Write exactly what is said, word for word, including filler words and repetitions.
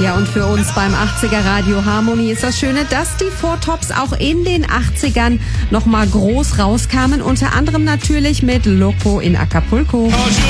Ja, und für uns beim achtziger Radio Harmony ist das Schöne, dass die Four Tops auch in den achtzigern nochmal groß rauskamen. Unter anderem natürlich mit Loco in Acapulco.